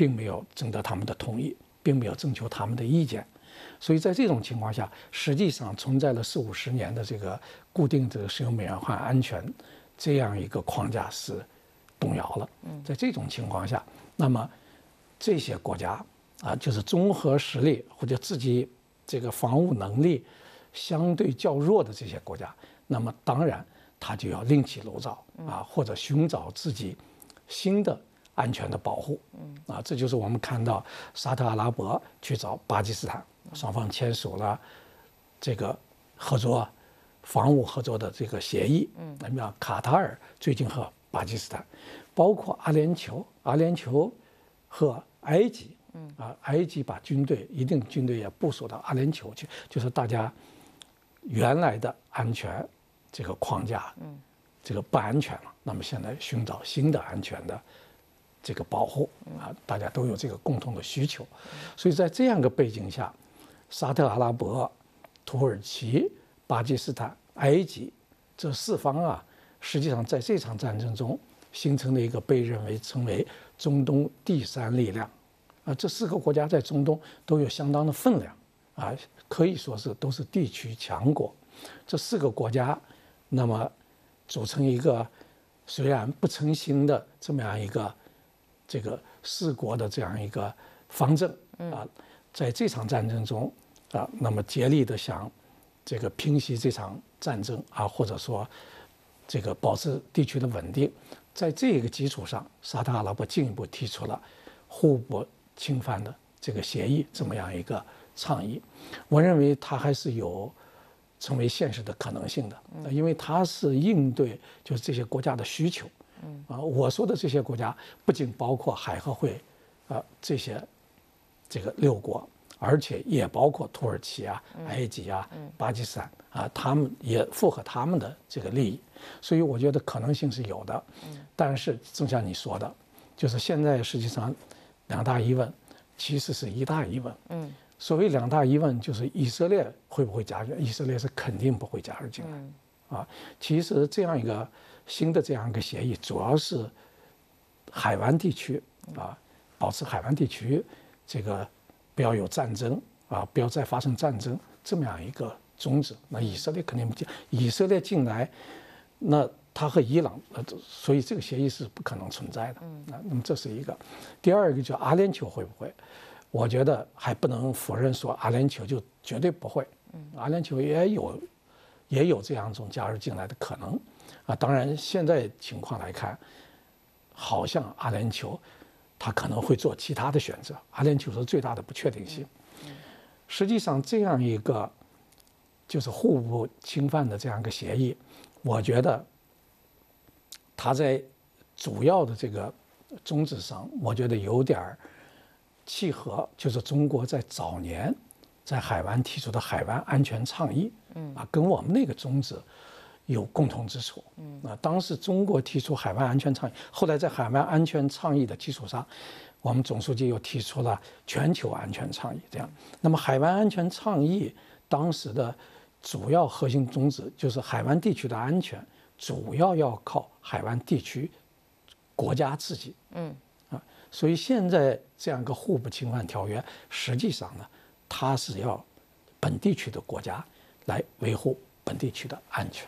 并没有征得他们的同意，并没有征求他们的意见。所以在这种情况下，实际上存在了40-50年的这个固定这个石油美元化安全这样一个框架是动摇了。在这种情况下，那么这些国家就是综合实力或者自己这个防务能力相对较弱的这些国家，那么当然他就要另起炉灶或者寻找自己新的安全的保护。这就是我们看到沙特阿拉伯去找巴基斯坦，双方签署了这个合作防务合作的这个协议。那么卡塔尔最近和巴基斯坦，包括阿联酋和埃及。埃及把一定军队也部署到阿联酋去，就是大家原来的安全这个框架，这个不安全了，那么现在寻找新的安全的这个保护大家都有这个共同的需求。所以在这样一个背景下，沙特阿拉伯、土耳其、巴基斯坦、埃及这4方实际上在这场战争中形成了一个被认为成为中东第3力量。这4个国家在中东都有相当的分量可以说都是地区强国。这4个国家，那么组成一个虽然不成形的这么样一个这个4国的这样一个方阵在这场战争中那么竭力的想这个平息这场战争或者说这个保持地区的稳定。在这个基础上，沙特阿拉伯进一步提出了互不侵犯的这个协议这么样一个倡议。我认为它还是有成为现实的可能性的，因为它是应对就是这些国家的需求。我说的这些国家不仅包括海合会这个6国，而且也包括土耳其埃及巴基斯坦他们也符合他们的这个利益。所以我觉得可能性是有的。但是正像你说的，就是现在实际上2大疑问其实是1大疑问。所谓2大疑问，就是以色列会不会加入？以色列是肯定不会加入进来。其实这样一个新的这样一个协议，主要是海湾地区保持海湾地区这个不要有战争不要再发生战争这么样一个宗旨。那以色列肯定不进，以色列进来，那他和伊朗所以这个协议是不可能存在的。那么这是一个。第二个，就阿联酋会不会？我觉得还不能否认说阿联酋就绝对不会。阿联酋也有这样一种加入进来的可能当然现在情况来看，好像阿联酋他可能会做其他的选择。阿联酋是最大的不确定性。实际上这样一个就是互不侵犯的这样一个协议，我觉得它在主要的这个宗旨上，我觉得有点契合，就是中国在早年在海湾提出的海湾安全倡议跟我们那个宗旨有共同之处。当时中国提出海湾安全倡议，后来在海湾安全倡议的基础上，我们总书记又提出了全球安全倡议。这样，那么海湾安全倡议当时的主要核心宗旨就是海湾地区的安全主要靠海湾地区国家自己。所以现在这样一个互不侵犯条约，实际上呢，它是要本地区的国家来维护本地区的安全。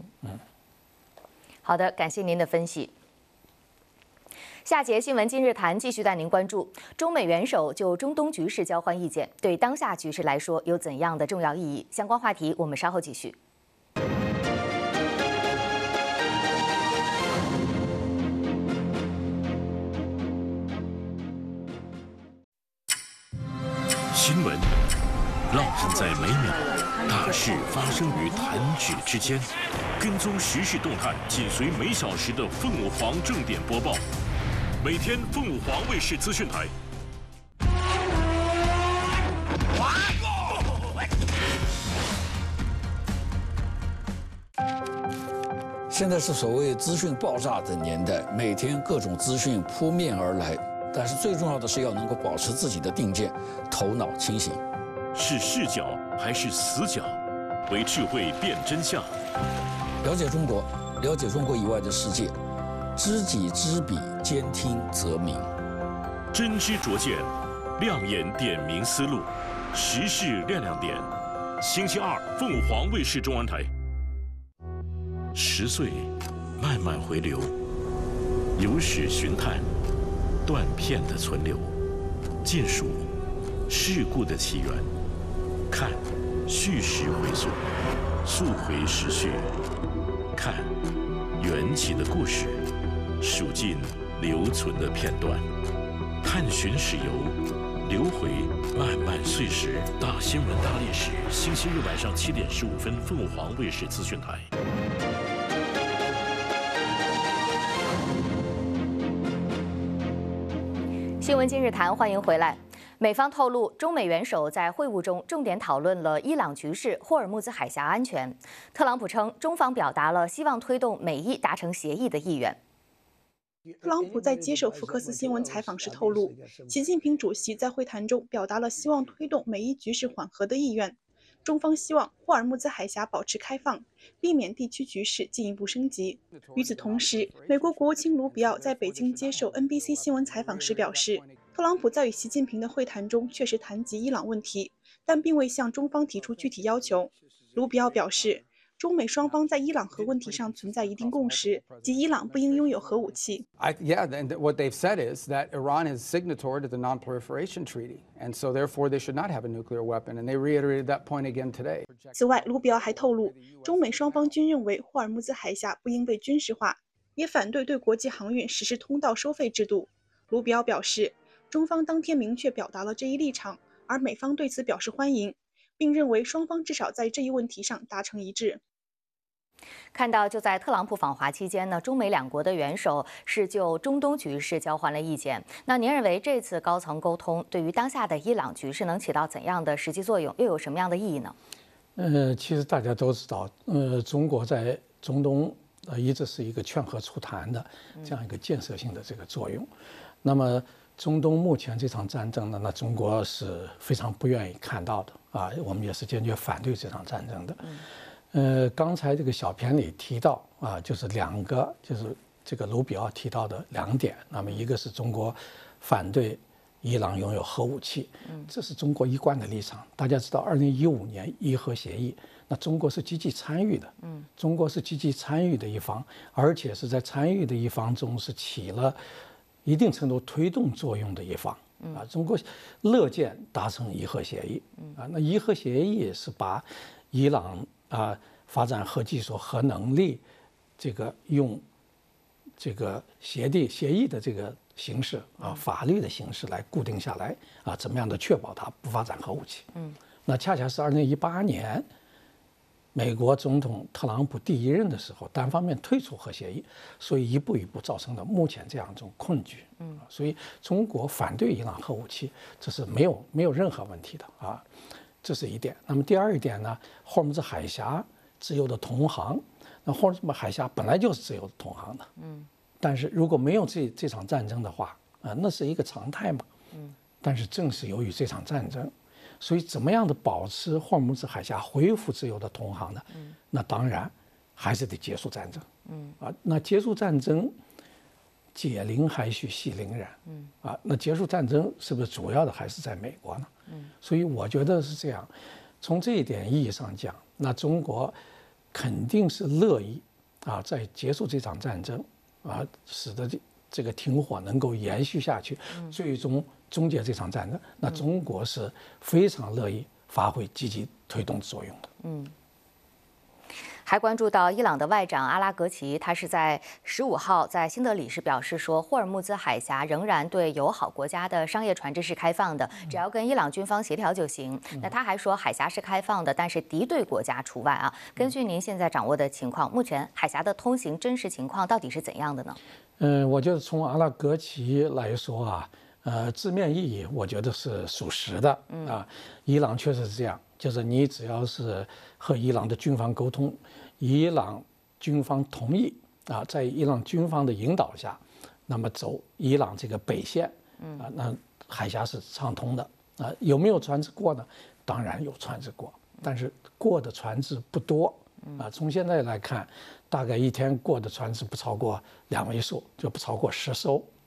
好的，感谢您的分析。下节新闻今日谈继续带您关注中美元首就中东局势交换意见，对当下局势来说有怎样的重要意义？相关话题我们稍后继续。 新闻烙印在每秒，大事发生于弹指之间。跟踪时事动态，紧随每小时的凤舞凰正点播报。每天凤舞凰卫视资讯台。 现在是所谓资讯爆炸的年代，每天各种资讯扑面而来。但是最重要的是要能够保持自己的定见，头脑清醒。 是视角还是死角？为智慧辨真相。 了解中国，了解中国以外的世界，知己知彼，兼听则明。 真知灼见，亮眼点明思路，时事亮亮点。星期二，凤凰卫视中文台。10岁，慢慢回流，有史寻探，断片的存留，见数事故的起源，看叙事回溯，溯回时序，看缘起的故事，数尽留存的片段，探寻史游，流回漫漫岁时。大新闻大历史，星期日晚上7点15分，凤凰卫视资讯台。 新闻今日谈，欢迎回来。美方透露，中美元首在会晤中重点讨论了伊朗局势、霍尔木兹海峡安全。特朗普称，中方表达了希望推动美伊达成协议的意愿。 特朗普在接受福克斯新闻采访时透露，习近平主席在会谈中表达了希望推动美伊局势缓和的意愿。中方希望霍尔木兹海峡保持开放，避免地区局势进一步升级。与此同时，美国国务卿卢比奥在北京接受 NBC 新闻采访时表示，特朗普在与习近平的会谈中确实谈及伊朗问题，但并未向中方提出具体要求。卢比奥表示，中美双方在伊朗核问题上存在一定共识，即伊朗不应拥有核武器。 Yeah, and what they've said is that Iran is signatory to the Non-Proliferation Treaty, and so therefore they should not have a nuclear weapon, and they reiterated that point again today. 此外，卢比奥还透露，中美双方均认为霍尔木兹海峡不应被军事化，也反对对国际航运实施通道收费制度。卢比奥表示，中方当天明确表达了这一立场，而美方对此表示欢迎，并认为双方至少在这一问题上达成一致。 看到，就在特朗普访华期间呢，中美两国的元首是就中东局势交换了意见。那您认为这次高层沟通对于当下的伊朗局势能起到怎样的实际作用，又有什么样的意义呢？ 其实大家都知道，中国在中东一直是一个劝和促谈的这样一个建设性的这个作用。那么中东目前这场战争呢，那中国是非常不愿意看到的啊，我们也是坚决反对这场战争的。刚才这个小片里提到啊，就是两个，就是这个卢比奥提到的2点。那么一个是中国反对伊朗拥有核武器，这是中国一贯的立场。大家知道，2015年伊核协议，那中国是积极参与的，中国是积极参与的一方，而且是在参与的一方中是起了一定程度推动作用的一方。啊，中国乐见达成伊核协议，啊，那伊核协议是把伊朗发展核技术、核能力，这个用这个协议的这个形式啊，法律的形式来固定下来啊，怎么样的确保它不发展核武器？那恰恰是2018年，美国总统特朗普第1任的时候，单方面退出核协议，所以一步一步造成了目前这样一种困局。所以中国反对伊朗核武器，这是没有任何问题的啊。这是一点。那么第二一点呢，霍尔木兹海峡自由的通航，那霍尔木兹海峡本来就是自由的通航的，但是如果没有这场战争的话，那是一个常态嘛，但是正是由于这场战争，所以怎么样的保持霍尔木兹海峡恢复自由的通航呢？那当然还是得结束战争，那结束战争，解铃还须系铃人，那结束战争是不是主要的还是在美国呢？所以我觉得是这样，从这一点意义上讲，那中国肯定是乐意在结束这场战争使得这个停火能够延续下去，最终终结这场战争，那中国是非常乐意发挥积极推动作用的。 还关注到伊朗的外长阿拉格齐，他是在15号在新德里时表示说，霍尔木兹海峡仍然对友好国家的商业船只是开放的，只要跟伊朗军方协调就行。那他还说，海峡是开放的，但是敌对国家除外啊。根据您现在掌握的情况，目前海峡的通行真实情况到底是怎样的呢？ 我觉得从阿拉格齐来说字面意义我觉得是属实的伊朗确实是这样，就是你只要是和伊朗的军方沟通，伊朗军方同意在伊朗军方的引导下，那么走伊朗这个北线那海峡是畅通的有没有船只过呢？当然有船只过，但是过的船只不多从现在来看，大概一天过的船只不超过2位数，就不超过10艘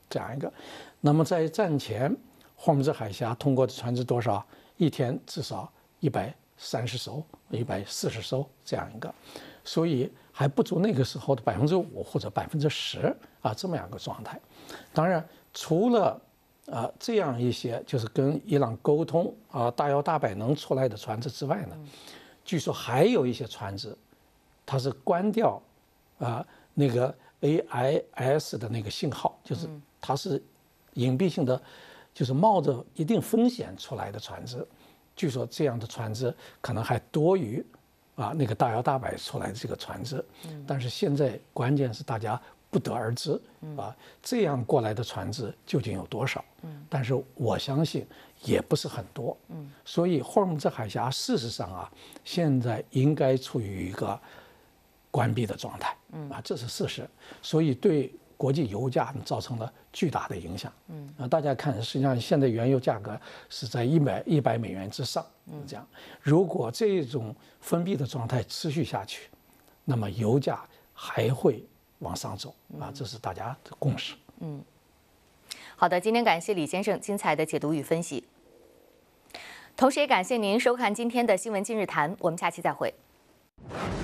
这样一个。那么在战前，霍尔木兹海峡通过的船只多少？一天至少130艘、140艘这样一个，所以还不足那个时候的5%或者10%啊，这么样一个状态。当然，除了这样一些就是跟伊朗沟通大摇大摆能出来的船只之外呢，据说还有一些船只，它是关掉那个 AIS 的那个信号，就是它是隐蔽性的，就是冒着一定风险出来的船只。据说这样的船只可能还多于那个大摇大摆出来的这个船只，但是现在关键是大家不得而知这样过来的船只究竟有多少？但是我相信也不是很多。所以霍尔木兹海峡事实上现在应该处于一个关闭的状态这是事实。所以对国际油价造成了巨大的影响。大家看，实际上现在原油价格是在100美元之上，这样。如果这种封闭的状态持续下去，那么油价还会往上走这是大家的共识。 好的，今天感谢李先生精彩的解读与分析，同时也感谢您收看今天的新闻今日谈，我们下期再会。